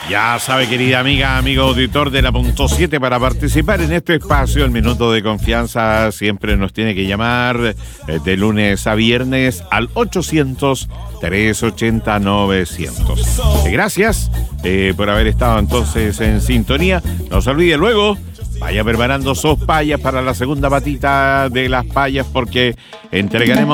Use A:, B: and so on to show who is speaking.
A: Ya sabe, querida amiga, amigo auditor de la Punto 7, para participar en este espacio, el Minuto de Confianza, siempre nos tiene que llamar de lunes a viernes al 800-380-900. Gracias por haber estado entonces en sintonía. No se olvide luego, vaya preparando sus payas para la segunda patita de las payas, porque entregaremos